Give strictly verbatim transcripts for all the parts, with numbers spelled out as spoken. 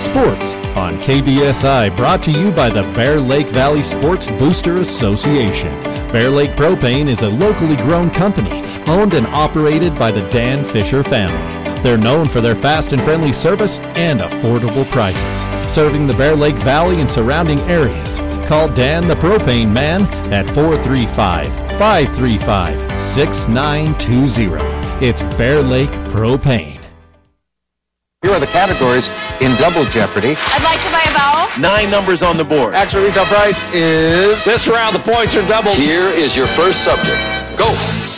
Sports on K B S I, brought to you by the Bear Lake Valley Sports Booster Association. Bear Lake Propane is a locally grown company owned and operated by the Dan Fisher family. They're known for their fast and friendly service and affordable prices, serving the Bear Lake Valley and surrounding areas. Call Dan the Propane Man at four three five, five three five, six nine two zero. It's Bear Lake Propane. Here are the categories in Double Jeopardy. I'd like to buy a vowel. Nine numbers on the board. Actual retail price is... This round, the points are doubled. Here is your first subject. Go.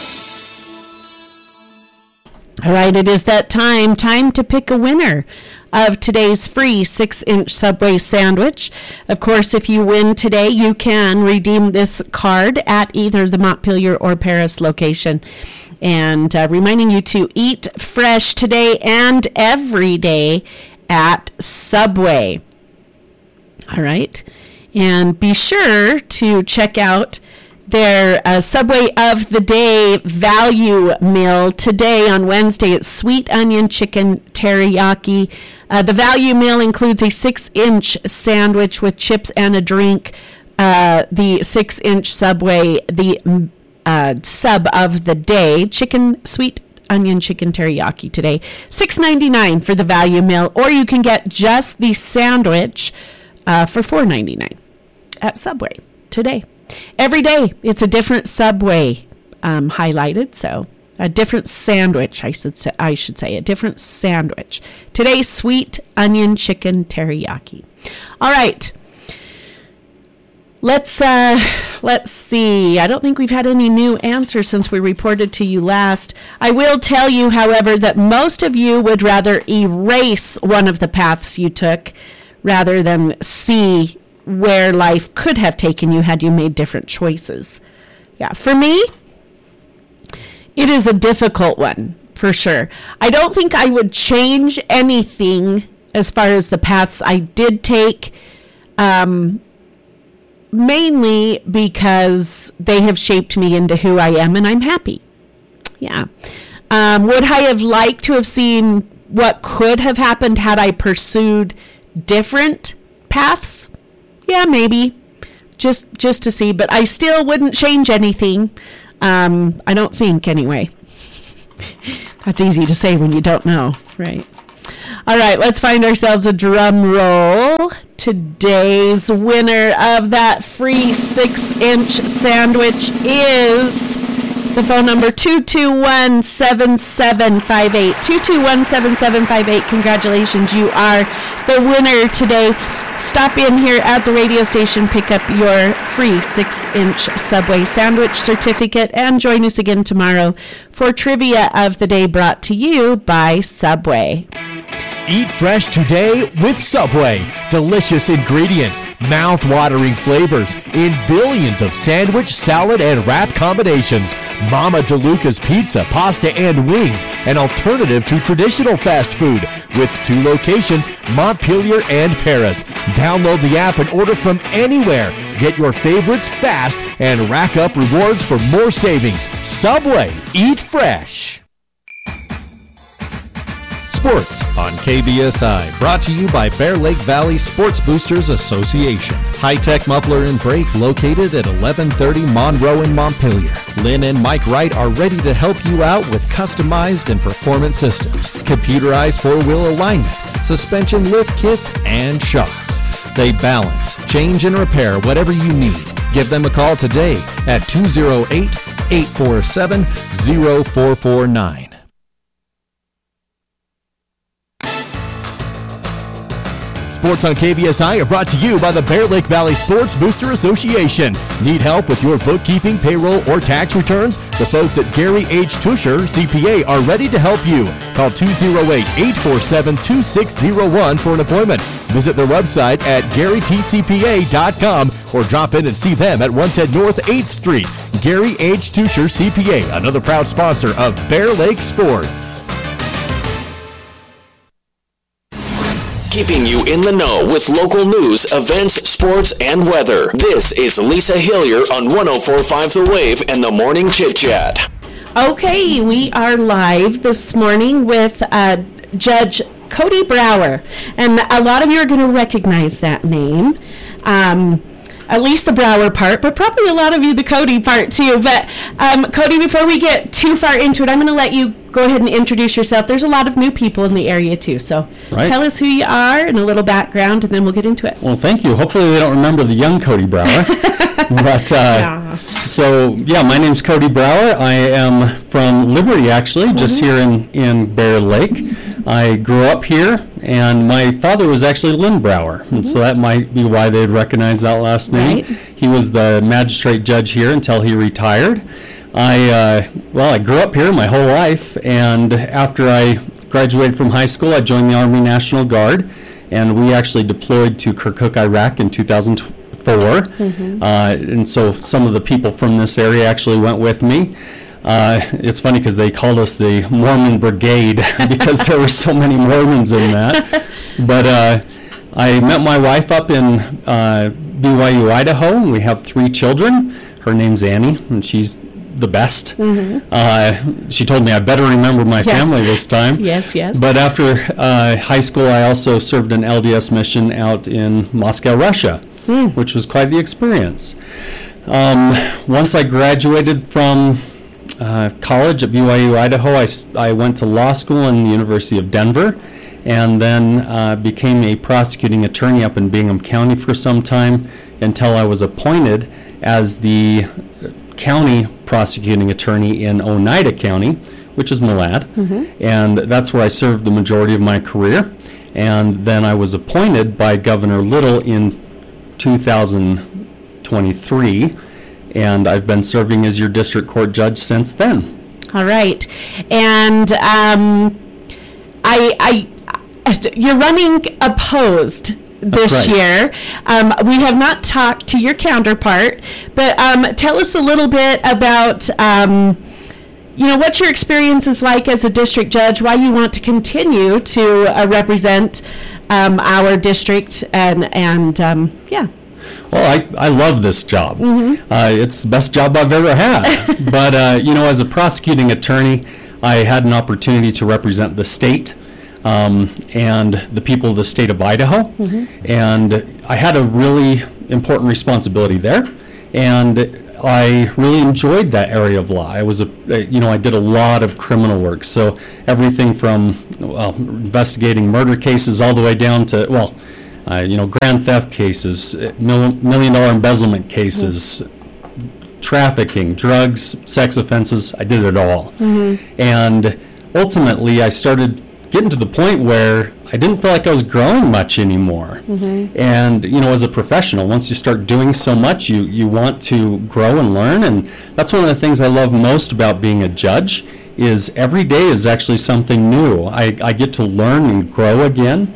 All right, it is that time. Time to pick a winner of today's free six-inch Subway sandwich. Of course, if you win today, you can redeem this card at either the Montpelier or Paris location. And uh, reminding you to eat fresh today and every day at Subway. All right. And be sure to check out their uh, Subway of the Day value meal. Today on Wednesday, it's sweet onion chicken teriyaki. Uh, the value meal includes a six-inch sandwich with chips and a drink. Uh, the six-inch Subway, the uh, sub of the day, chicken sweet onion chicken teriyaki today. six ninety-nine for the value meal, or you can get just the sandwich uh, for four ninety-nine at Subway today. Every day, it's a different Subway um, highlighted, so a different sandwich, I should say, I should say, a different sandwich. Today's sweet onion chicken teriyaki. All right, let's uh, let's see. I don't think we've had any new answers since we reported to you last. I will tell you, however, that most of you would rather erase one of the paths you took rather than see where life could have taken you had you made different choices. Yeah, for me, it is a difficult one, for sure. I don't think I would change anything as far as the paths I did take, um, mainly because they have shaped me into who I am, and I'm happy. Yeah. Um, would I have liked to have seen what could have happened had I pursued different paths? Yeah, maybe, just just to see, but I still wouldn't change anything. Um, I don't think, anyway. That's easy to say when you don't know, right? All right, let's find ourselves a drum roll. Today's winner of that free six-inch sandwich is the phone number two two one, seven seven five eight. two two one, seven seven five eight. Congratulations, you are the winner today. Stop in here at the radio station, pick up your free six-inch Subway sandwich certificate, and join us again tomorrow for Trivia of the Day, brought to you by Subway. Eat fresh today with Subway. Delicious ingredients, mouth-watering flavors in billions of sandwich, salad, and wrap combinations. Mama DeLuca's Pizza, Pasta, and Wings, an alternative to traditional fast food, with two locations, Montpelier and Paris. Download the app and order from anywhere. Get your favorites fast and rack up rewards for more savings. Subway, eat fresh. Sports on K B S I, brought to you by Bear Lake Valley Sports Boosters Association. High-tech muffler and brake located at eleven thirty Monroe in Montpelier. Lynn and Mike Wright are ready to help you out with customized and performance systems, computerized four-wheel alignment, suspension lift kits, and shocks. They balance, change, and repair whatever you need. Give them a call today at two oh eight, eight four seven, oh four four nine. Sports on K B S I are brought to you by the Bear Lake Valley Sports Booster Association. Need help with your bookkeeping, payroll, or tax returns? The folks at Gary H. Tusher, C P A, are ready to help you. Call two oh eight, eight four seven, two six oh one for an appointment. Visit their website at gary t c p a dot com or drop in and see them at one ten North eighth Street. Gary H. Tusher, C P A, another proud sponsor of Bear Lake Sports. Keeping you in the know with local news, events, sports, and weather. This is Lisa Hillier on one oh four point five The Wave and the Morning Chit Chat. Okay, we are live this morning with uh, Judge Cody Brower. And a lot of you are going to recognize that name. Um, at least the Brower part, but probably a lot of you the Cody part too. But um, Cody, before we get too far into it, I'm going to let you go ahead and introduce yourself. There's a lot of new people in the area too, so right. Tell us who you are and a little background, and then we'll get into it. Well, thank you. Hopefully they don't remember the young Cody Brower. but uh, yeah. So, yeah, my name's Cody Brower. I am from Liberty, actually, mm-hmm. just here in, in Bear Lake. I grew up here, and my father was actually Lynn Brower, mm-hmm. and so that might be why they'd recognize that last name. Right. He was the magistrate judge here until he retired. I, uh, well, I grew up here my whole life, and after I graduated from high school, I joined the Army National Guard, and we actually deployed to Kirkuk, Iraq in two thousand four, mm-hmm. uh, and so some of the people from this area actually went with me. Uh, it's funny because they called us the Mormon Brigade because there were so many Mormons in that. But uh, I met my wife up in uh, B Y U, Idaho, and we have three children. Her name's Annie, and she's the best. Mm-hmm. Uh, she told me I better remember my yeah. family this time. Yes, yes. But after uh, high school, I also served an L D S mission out in Moscow, Russia, mm. which was quite the experience. Um, once I graduated from uh, college at B Y U, Idaho, I, I went to law school in the University of Denver, and then uh, became a prosecuting attorney up in Bingham County for some time until I was appointed as the county prosecuting attorney in Oneida County, which is Malad, mm-hmm. and that's where I served the majority of my career. And then I was appointed by Governor Little in two thousand twenty-three, and I've been serving as your district court judge since then. All right, and um, I, I, you're running opposed this right. year. Um, we have not talked to your counterpart, but um, tell us a little bit about, um, you know, what your experience is like as a district judge, why you want to continue to uh, represent um, our district, and, and um, yeah. Well, I, I love this job. Mm-hmm. Uh, it's the best job I've ever had. But, uh, you know, as a prosecuting attorney, I had an opportunity to represent the state Um, and the people of the state of Idaho, mm-hmm. and I had a really important responsibility there, and I really enjoyed that area of law. I was a, you know, I did a lot of criminal work, so everything from, well, investigating murder cases all the way down to, well, uh, you know, grand theft cases, mil- million dollar embezzlement cases, mm-hmm. trafficking, drugs, sex offenses. I did it all, mm-hmm. and ultimately I started getting to the point where I didn't feel like I was growing much anymore. Mm-hmm. And, you know, as a professional, once you start doing so much, you, you want to grow and learn. And that's one of the things I love most about being a judge, is every day is actually something new. I, I get to learn and grow again.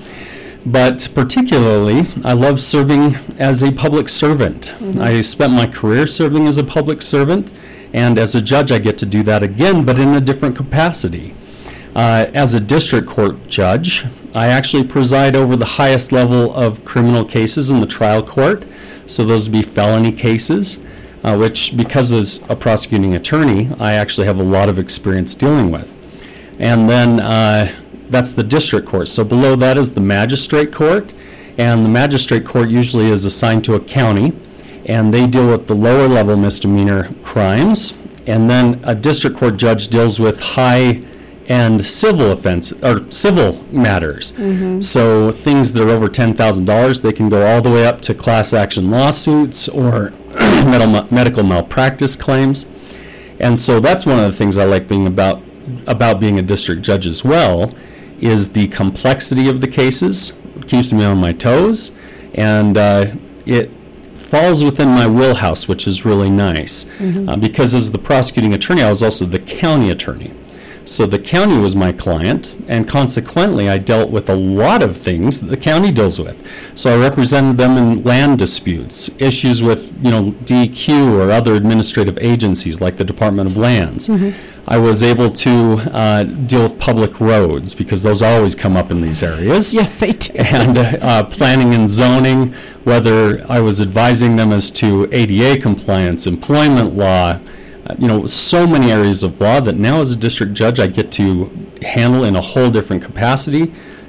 But particularly, I love serving as a public servant. Mm-hmm. I spent my career serving as a public servant, and as a judge, I get to do that again, but in a different capacity. Uh, as a district court judge, I actually preside over the highest level of criminal cases in the trial court. So those would be felony cases, uh, which, because as a prosecuting attorney, I actually have a lot of experience dealing with. And then uh, that's the district court. So below that is the magistrate court, and the magistrate court usually is assigned to a county, and they deal with the lower level misdemeanor crimes. And then a district court judge deals with high and civil offense or civil matters. Mm-hmm. So things that are over ten thousand dollars, they can go all the way up to class action lawsuits or medical medical malpractice claims. And so that's one of the things I like being about about being a district judge as well, is the complexity of the cases. It keeps me on my toes, and uh, it falls within my wheelhouse, which is really nice. Mm-hmm. Uh, because as the prosecuting attorney, I was also the county attorney. So the county was my client, and consequently I dealt with a lot of things that the county deals with. So I represented them in land disputes, issues with, you know, D E Q or other administrative agencies like the Department of Lands. Mm-hmm. I was able to uh, deal with public roads, because those always come up in these areas. Yes, they do. And uh, planning and zoning, whether I was advising them as to A D A compliance, employment law, Uh, you know, so many areas of law that now as a district judge I get to handle in a whole different capacity,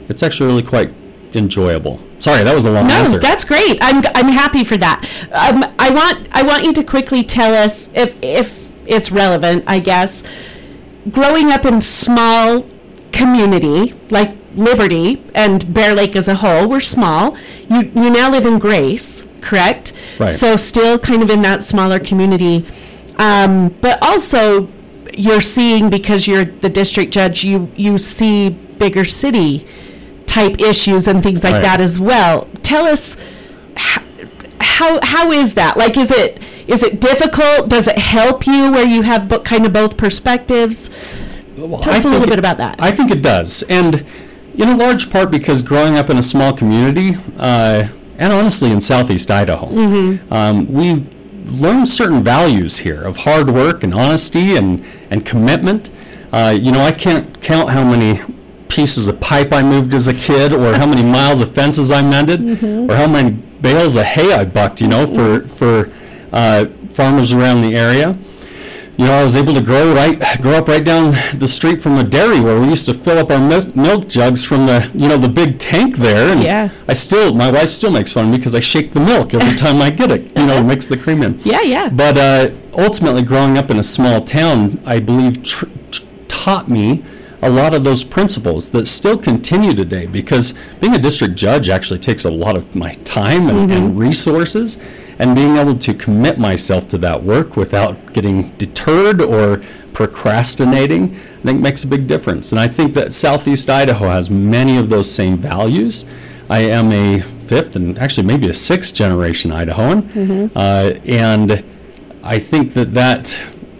it's actually really quite enjoyable. Sorry, that was a long No, answer. that's great. I'm I'm happy for that. Um, I want I want you to quickly tell us, if if it's relevant, I guess, growing up in small community like Liberty and Bear Lake as a whole, we're small. You you now live in Grace, correct? Right. So still kind of in that smaller community, um, but also you're seeing, because you're the district judge, you you see bigger city type issues and things like Right. that as well. Tell us how, how how is that? Like, is it is it difficult? Does it help you where you have bo- kind of both perspectives? Well, Tell I us a little think bit it- about that. I think it does, and in a large part because growing up in a small community, uh, and honestly in Southeast Idaho, Mm-hmm. um, we learned certain values here of hard work and honesty and, and commitment. Uh, you know, I can't count how many pieces of pipe I moved as a kid, or how many miles of fences I mended, Mm-hmm. or how many bales of hay I bucked, you know, for, for uh, farmers around the area. You know, I was able to grow right, grow up right down the street from a dairy where we used to fill up our milk, milk jugs from the, you know, the big tank there. And Yeah. I still, my wife still makes fun of me because I shake the milk every time I get it, you know, mix the cream in. Yeah, yeah. But uh, ultimately, growing up in a small town, I believe tr- tr- taught me a lot of those principles that still continue today, because being a district judge actually takes a lot of my time and, and resources, and being able to commit myself to that work without getting deterred or procrastinating, I think makes a big difference. And I think that Southeast Idaho has many of those same values. I am a fifth and actually maybe a sixth generation Idahoan, uh, and I think that that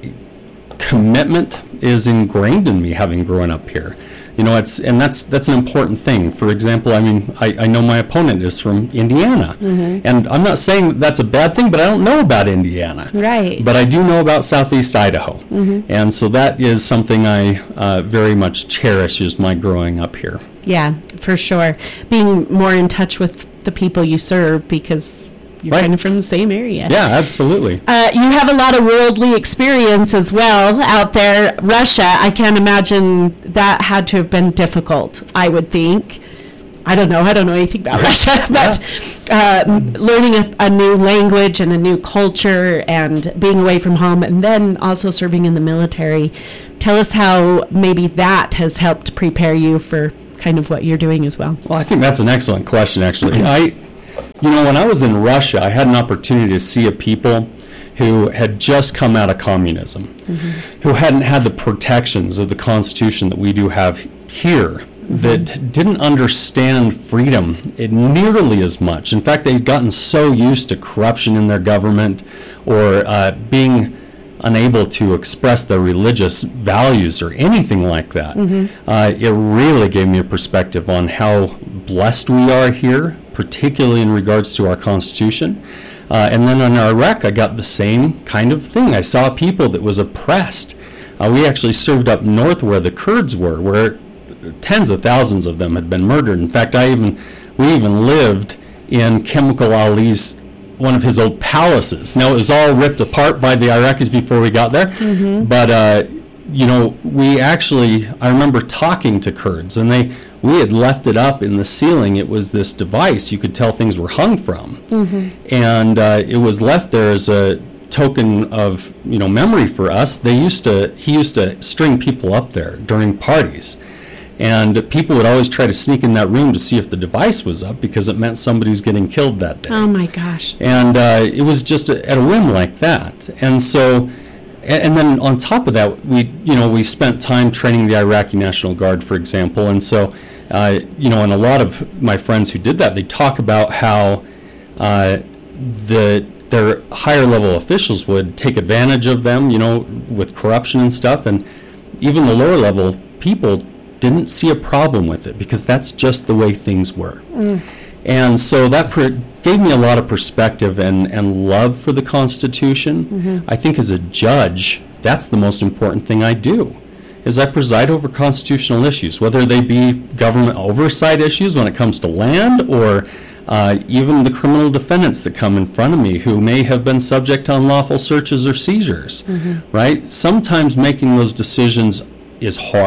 commitment is ingrained in me, having grown up here. You know, it's and that's that's an important thing. For example, I mean, I, I know my opponent is from Indiana, and I'm not saying that that's a bad thing, but I don't know about Indiana. Right. But I do know about Southeast Idaho, and so that is something I uh, very much cherish, is my growing up here. Yeah, for sure. Being more in touch with the people you serve, because you're Right. kind of from the same area. Yeah, absolutely. Uh, you have a lot of worldly experience as well out there. Russia, I can't imagine that had to have been difficult, I would think. I don't know. I don't know anything about Russia, but uh, learning a, a new language and a new culture and being away from home, and then also serving in the military. Tell us how maybe that has helped prepare you for kind of what you're doing as well. Well, I think that's an excellent question, actually. I, you know, when I was in Russia, I had an opportunity to see a people who had just come out of communism, who hadn't had the protections of the Constitution that we do have here, that didn't understand freedom nearly as much. In fact, they'd gotten so used to corruption in their government, or uh, being unable to express their religious values or anything like that. Uh, it really gave me a perspective on how blessed we are here, particularly in regards to our Constitution. Uh, and then in Iraq, I got the same kind of thing. I saw people that was oppressed. Uh, we actually served up north where the Kurds were, where tens of thousands of them had been murdered. In fact, I even we even lived in Chemical Ali's, one of his old palaces. Now, it was all ripped apart by the Iraqis before we got there, but uh, you know, we actually, I remember talking to Kurds, and they we had left it up in the ceiling. It was this device you could tell things were hung from, and uh, it was left there as a token of, you know, memory for us. They used to he used to string people up there during parties, and people would always try to sneak in that room to see if the device was up, because it meant somebody was getting killed that day. Oh my gosh. And uh, it was just a, at a whim like that. And so, and, and then on top of that, we, you know, we spent time training the Iraqi National Guard, for example. And so, uh, you know, and a lot of my friends who did that, they talk about how uh, the their higher level officials would take advantage of them, you know, with corruption and stuff. And even the lower level people didn't see a problem with it, because that's just the way things were. And so that per- gave me a lot of perspective and, and love for the Constitution. I think as a judge, that's the most important thing I do, is I preside over constitutional issues, whether they be government oversight issues when it comes to land, or uh, even the criminal defendants that come in front of me who may have been subject to unlawful searches or seizures, right? Sometimes making those decisions is hard.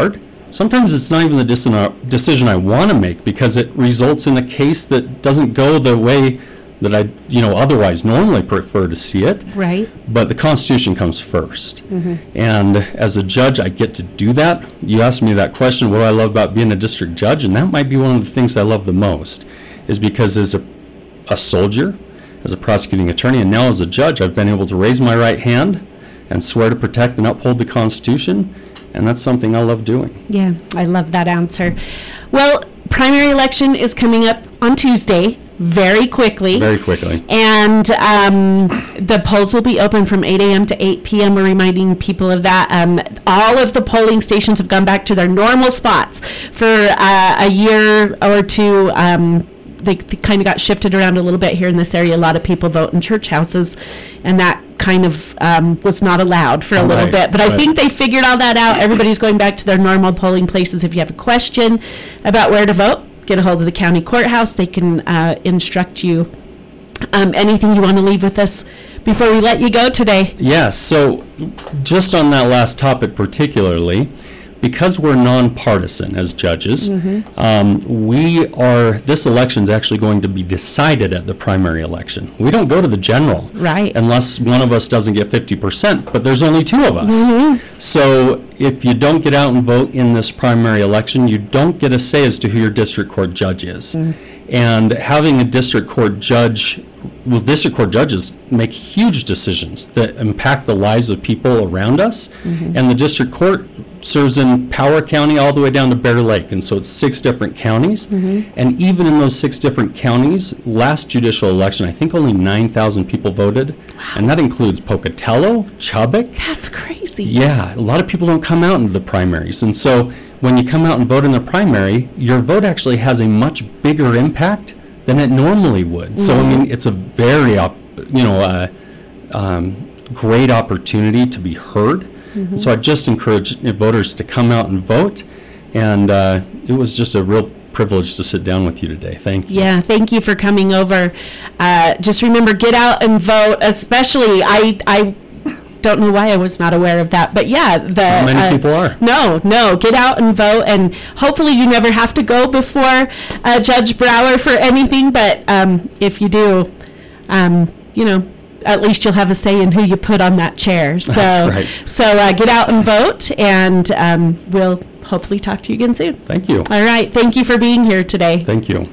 sometimes it's not even the dis- decision I want to make because it results in a case that doesn't go the way that I, you know, otherwise normally prefer to see it. Right. But the Constitution comes first. Mm-hmm. And as a judge, I get to do that. You asked me that question, what do I love about being a district judge? And that might be one of the things I love the most, is because as a, a soldier, as a prosecuting attorney, and now as a judge, I've been able to raise my right hand and swear to protect and uphold the Constitution. And that's something I love doing. Yeah, I love that answer. Well, primary election is coming up on Tuesday, very quickly. Very quickly. And um, the polls will be open from eight a.m. to eight p.m. We're reminding people of that. Um, all of the polling stations have gone back to their normal spots for uh, a year or two. Um, they, they kind of got shifted around a little bit here in this area. A lot of people vote in church houses, and that kind of um, was not allowed for a little Right, bit. But I right. think they figured all that out. Everybody's going back to their normal polling places. If you have a question about where to vote, get a hold of the county courthouse. They can uh, instruct you. Um, anything you want to leave with us before we let you go today? Yeah, so just on that last topic particularly, because we're nonpartisan as judges, Mm-hmm. um, we are, this election is actually going to be decided at the primary election. We don't go to the general. Right. Unless one of us doesn't get fifty percent, but there's only two of us. Mm-hmm. So if you don't get out and vote in this primary election, you don't get a say as to who your district court judge is. Mm. And having a district court judge, well, district court judges make huge decisions that impact the lives of people around us. Mm-hmm. And the district court serves in Power County all the way down to Bear Lake. And so it's six different counties. Mm-hmm. And even in those six different counties, last judicial election, I think only nine thousand people voted. Wow. And that includes Pocatello, Chubbuck. That's crazy. Yeah, a lot of people don't come out into the primaries. And so when you come out and vote in the primary, your vote actually has a much bigger impact than it normally would. Mm-hmm. So, I mean, it's a very, op- you know, uh, um, great opportunity to be heard. Mm-hmm. So I just encourage voters to come out and vote. And uh, it was just a real privilege to sit down with you today. Thank you. Yeah, thank you for coming over. Uh, just remember, get out and vote, especially, I, I don't know why I was not aware of that, but yeah. The, Not many uh, people are. No, no, get out and vote, and hopefully you never have to go before uh, Judge Brower for anything, but um, if you do, um, you know, at least you'll have a say in who you put on that chair. So, That's right. so uh, get out and vote, and um, we'll hopefully talk to you again soon. Thank you. All right, thank you for being here today. Thank you.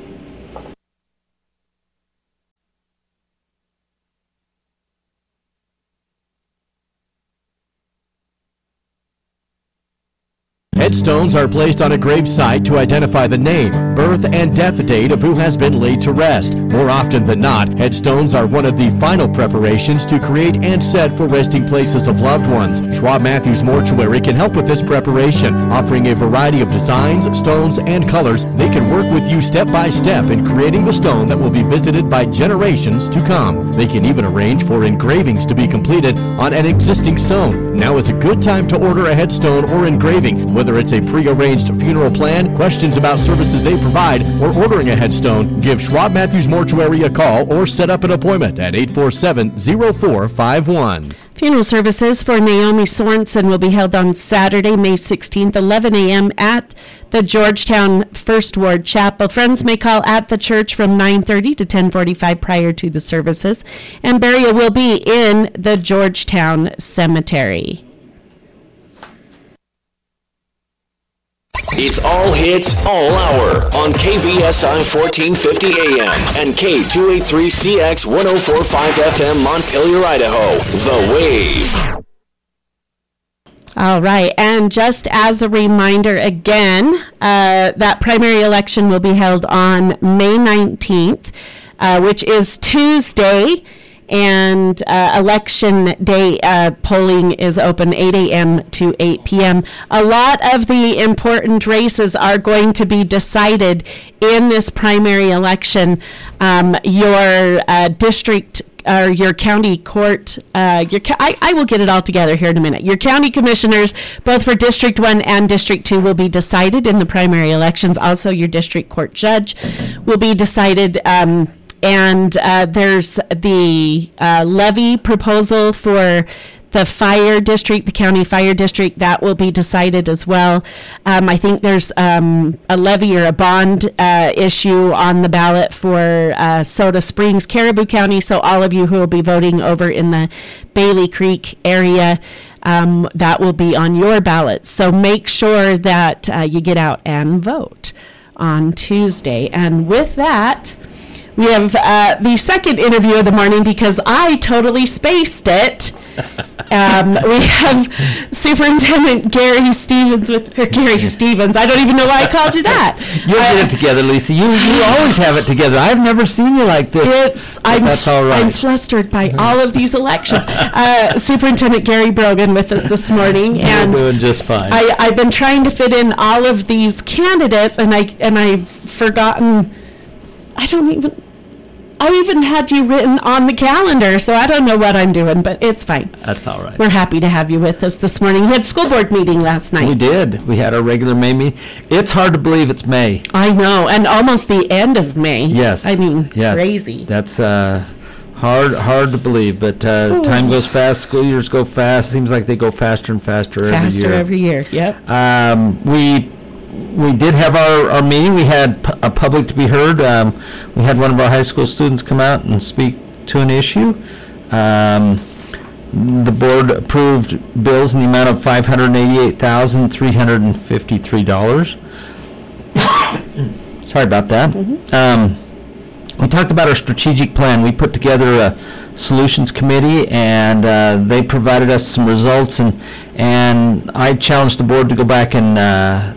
Headstones are placed on a grave site to identify the name, birth, and death date of who has been laid to rest. More often than not, headstones are one of the final preparations to create and set for resting places of loved ones. Schwab Matthews Mortuary can help with this preparation, offering a variety of designs, stones, and colors. They can work with you step by step in creating the stone that will be visited by generations to come. They can even arrange for engravings to be completed on an existing stone. Now is a good time to order a headstone or engraving, whether it's a pre-arranged funeral plan, questions about services they provide, or ordering a headstone. Give Schwab Matthews Mortuary a call or set up an appointment at eight four seven, zero four five one. Funeral services for Naomi Sorensen will be held on Saturday, May sixteenth, eleven a.m. at the Georgetown First Ward Chapel. Friends may call at the church from nine thirty to ten forty-five prior to the services, and burial will be in the Georgetown Cemetery. It's all hits, all hour on K V S I fourteen fifty A M and K two eighty-three C X one oh four point five F M Montpelier, Idaho. The Wave. All right, and just as a reminder again, uh, that primary election will be held on May nineteenth, uh, which is Tuesday. And uh, election day uh, polling is open eight a.m. to eight p.m. A lot of the important races are going to be decided in this primary election. Um, your uh, district or your county court, uh, your ca- I, I will get it all together here in a minute. Your county commissioners, both for District one and District two, will be decided in the primary elections. Also, your district court judge will be decided. Um, And uh, there's the uh, levy proposal for the fire district, the county fire district, that will be decided as well. Um, I think there's um, a levy or a bond uh, issue on the ballot for uh, Soda Springs, Caribou County. So all of you who will be voting over in the Bailey Creek area, um, that will be on your ballot. So make sure that uh, you get out and vote on Tuesday. And with that, we have uh, the second interview of the morning because I totally spaced it. Um, we have Superintendent Gary Stevens with or Gary Stevens. I don't even know why I called you that. You'll uh, get it together, Lisa. You you always have it together. I've never seen you like this. It's But I'm, that's all right. I'm flustered by all of these elections. Uh, Superintendent Gary Brogan with us this morning, and You're doing just fine. I, I've been trying to fit in all of these candidates, and I and I've forgotten. I don't even. I even had you written on the calendar, so I don't know what I'm doing, but it's fine. That's all right. We're happy to have you with us this morning. We had school board meeting last night. We did. We had our regular May meeting. It's hard to believe it's May. I know, and almost the end of May. Yes. I mean, Yeah. crazy. That's uh, hard hard to believe, but uh, time goes fast. School years go fast. Seems like they go faster and faster, Faster every year. every year. Yep. Um, we we did have our, our meeting. We had pu- a public to be heard. Um, we had one of our high school students come out and speak to an issue. Um, the board approved bills in the amount of five hundred eighty-eight thousand three hundred fifty-three dollars. Sorry about that. Um, we talked about our strategic plan. We put together a solutions committee, and uh, they provided us some results, and and I challenged the board to go back and uh,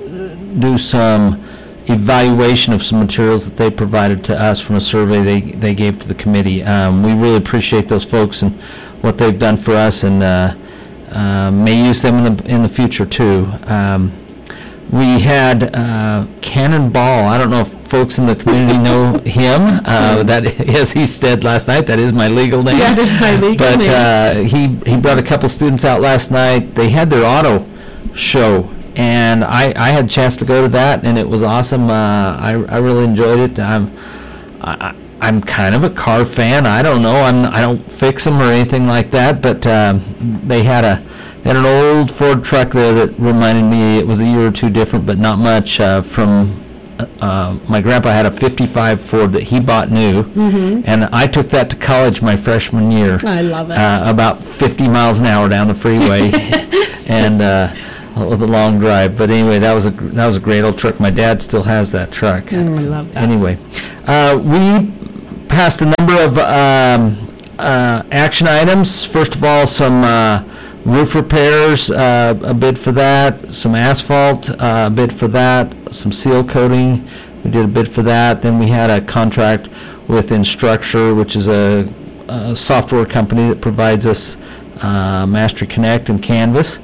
do some evaluation of some materials that they provided to us from a survey they, they gave to the committee. Um, we really appreciate those folks and what they've done for us, and uh, uh, may use them in the in the future too. Um, we had uh, Cannonball. I don't know if folks in the community know him. Uh, that, as he said last night, that is my legal name. That is my legal but, name. But uh, he he brought a couple students out last night. They had their auto show, and I, I had a chance to go to that, and it was awesome. Uh, I I really enjoyed it. I'm I, I'm kind of a car fan. I don't know. I'm I don't fix them or anything like that, but um, they had a they had an old Ford truck there that reminded me it was a year or two different, but not much. Uh, from uh, my grandpa had a fifty-five Ford that he bought new, and I took that to college my freshman year. I love it. Uh, about fifty miles an hour down the freeway, and. Uh, the long drive, but anyway, that was a gr- that was a great old truck. My dad still has that truck. Mm, I love that. Anyway, uh, we passed a number of um, uh, action items. First of all, some uh, roof repairs, uh, a bid for that. Some asphalt, uh, a bid for that. Some seal coating, we did a bid for that. Then we had a contract with Instructure, which is a, a software company that provides us uh, Mastery Connect and Canvas.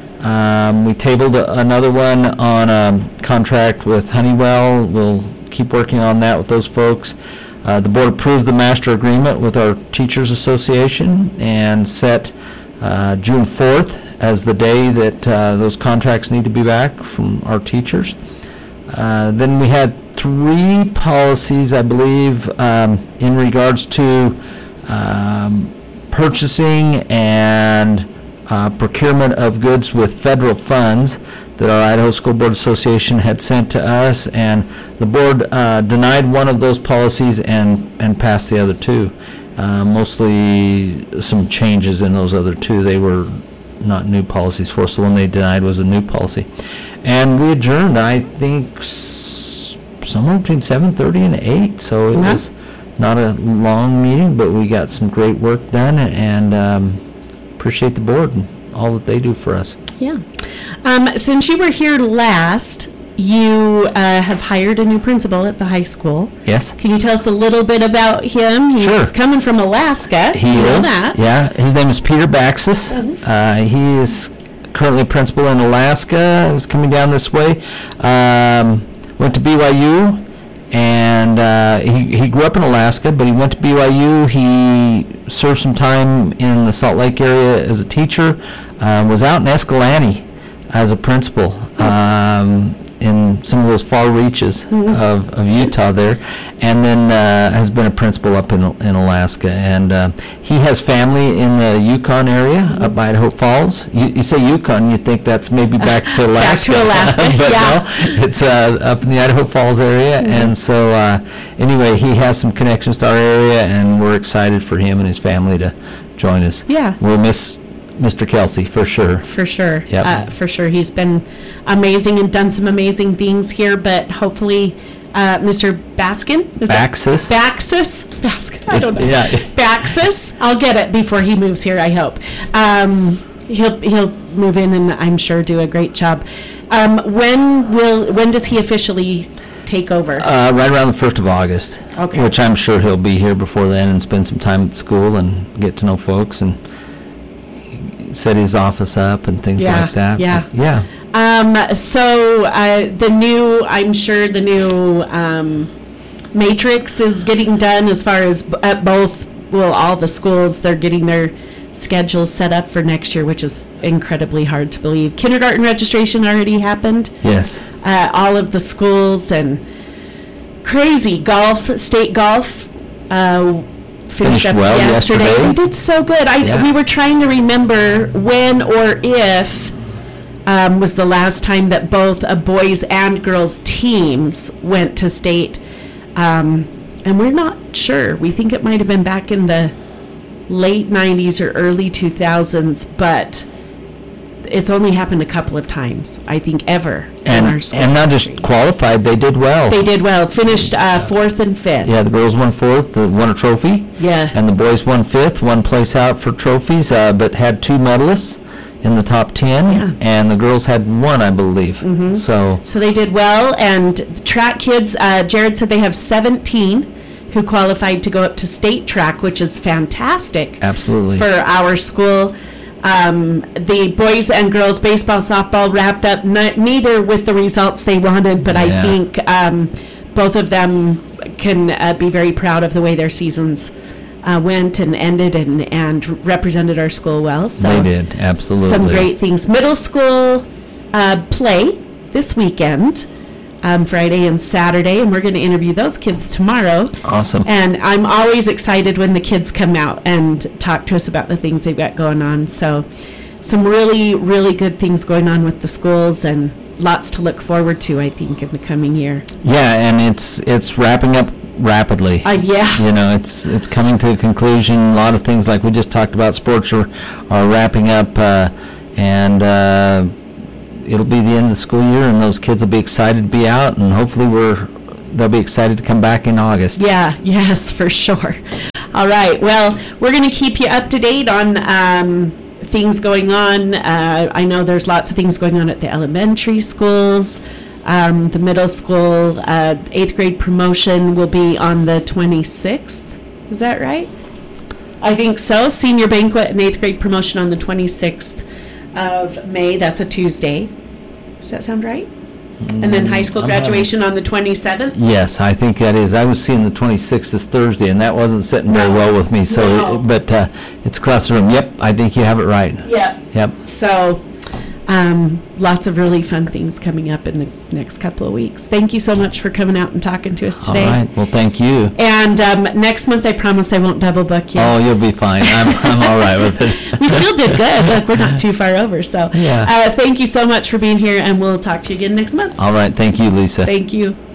Um, we tabled a, another one on a contract with Honeywell. We'll keep working on that with those folks. Uh, the board approved the master agreement with our Teachers Association and set uh, June fourth as the day that uh, those contracts need to be back from our teachers. Uh, then we had three policies, I believe, um, in regards to um, purchasing and Uh, procurement of goods with federal funds that our Idaho School Board Association had sent to us, and the board uh, denied one of those policies and, and passed the other two. Uh, mostly some changes in those other two. They were not new policies for us. The one they denied was a new policy. And we adjourned, I think, s- somewhere between seven thirty and eight, so it Yeah. was not a long meeting, but we got some great work done, and um, appreciate the board and all that they do for us. Yeah. Um, since you were here last, you uh, have hired a new principal at the high school. Yes. Can you tell us a little bit about him? He's Sure. coming from Alaska. He You know is. that. Yeah. His name is Peter Baxis. Uh, he is currently a principal in Alaska. Is coming down this way. Um, went to B Y U, and uh, he he grew up in Alaska, but he went to B Y U. He served some time in the Salt Lake area as a teacher. Uh, was out in Escalante as a principal. Um, in some of those far reaches of, of Utah there, and then uh, has been a principal up in in Alaska. And uh, he has family in the Yukon area, up by Idaho Falls. You, you say Yukon, you think that's maybe back to Alaska. Back to Alaska, but yeah. no, it's uh, up in the Idaho Falls area. Mm-hmm. And so uh, anyway, he has some connections to our area, and we're excited for him and his family to join us. Yeah. We'll miss Mister Kelsey for sure. For sure. Yep. Uh, for sure. He's been amazing and done some amazing things here, but hopefully uh, Mister Baskin? Is it- Baxis. Baxis? Baskin? I don't know. Yeah. Baxis? I'll get it before he moves here, I hope. Um, he'll he'll move in and I'm sure do a great job. Um, when will when does he officially take over? Uh, right around the first of August. Okay. Which I'm sure he'll be here before then and spend some time at school and get to know folks and set his office up and things Yeah, like that. yeah. But, yeah. Um, so uh, the new, I'm sure the new um, matrix is getting done as far as b- at both, well, all the schools, they're getting their schedules set up for next year, which is incredibly hard to believe. Kindergarten registration already happened. Yes. Uh, all of the schools and crazy golf, state golf, uh, finished Finished up well yesterday. yesterday. We did so good. I Yeah. we were trying to remember when or if um, was the last time that both a boys and girls teams went to state, um, and we're not sure. We think it might have been back in the late nineties or early two thousands, but it's only happened a couple of times, I think, ever in our And, school and not history. just qualified, they did well. They did well. Finished uh, fourth and fifth. Yeah, the girls won fourth, uh, won a trophy. Yeah. And the boys won fifth, one place out for trophies, uh, but had two medalists in the top ten. Yeah. And the girls had one, I believe. Mm-hmm. So, So they did well. And the track kids, uh, Jared said they have seventeen who qualified to go up to state track, which is fantastic absolutely. for our school. Um, the boys and girls baseball, softball wrapped up, n- neither with the results they wanted, but I Yeah. think um, both of them can uh, be very proud of the way their seasons uh, went and ended and, and represented our school well. So They did, absolutely. some great things. Middle school uh, play this weekend, um, Friday and Saturday, and we're going to interview those kids tomorrow. Awesome. And I'm always excited when the kids come out and talk to us about the things they've got going on. So some really, really good things going on with the schools and lots to look forward to, I think, in the coming year. Yeah, and it's it's wrapping up rapidly. Uh, yeah. You know, it's it's coming to a conclusion. A lot of things like we just talked about, sports are, are wrapping up, uh, and uh, it'll be the end of the school year, and those kids will be excited to be out, and hopefully we're they'll be excited to come back in August. Yeah, yes, for sure. All right. Well, we're going to keep you up to date on um, things going on. Uh, I know there's lots of things going on at the elementary schools. Um, the middle school uh, eighth grade promotion will be on the twenty-sixth. Is that right? I think so. Senior banquet and eighth grade promotion on the twenty-sixth of May. That's a Tuesday. Does that sound right? And then high school I'm having- graduation on the twenty-seventh. Yes, I think that is. I was seeing the twenty-sixth this Thursday, and that wasn't sitting very No. well with me. So, No. but uh, it's across the room. Yep, I think you have it right. Yeah. Yep. So, um, lots of really fun things coming up in the next couple of weeks. Thank you so much for coming out and talking to us today. All right. Well, thank you. And um, next month, I promise I won't double book you. Oh, you'll be fine. I'm I'm all right with it. We still did good. Look, we're not too far over. So, Yeah. uh, thank you so much for being here, and we'll talk to you again next month. All right. Thank you, Lisa. Thank you.